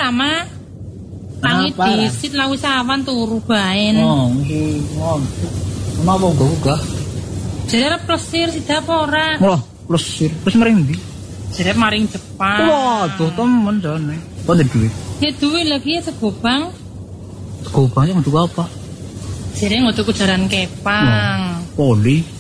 lama. Tangi disit lah wis awan turu bae. Oh, iki ngontuk. Menapa uga? Jare arep plesir sida apa ora? Wah, plesir. Wis maring ndi? Jare maring Jepang. Waduh, temen jane. Kok ada duit? Ya duit lagi ya segobang. Segobang yang untuk apa? Jare ngutuk jaran kepang. Poli.